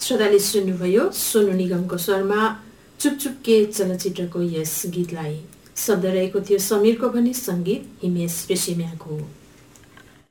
श्रोताले सुन्नुभयो सोनू निगमको स्वरमा चुप चुप के चलचित्रको यस गीतलाई। शब्द रहेको थियो समीरको भने संगीत हिमेश रेशमियाको।